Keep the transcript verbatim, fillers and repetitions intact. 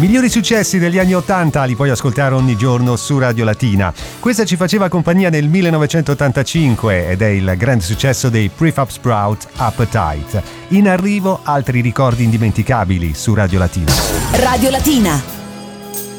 migliori successi degli anni ottanta li puoi ascoltare ogni giorno su Radio Latina. Questa ci faceva compagnia nel millenovecentottantacinque ed è il grande successo dei Prefab Sprout, Appetite. In arrivo altri ricordi indimenticabili su Radio Latina. Radio Latina.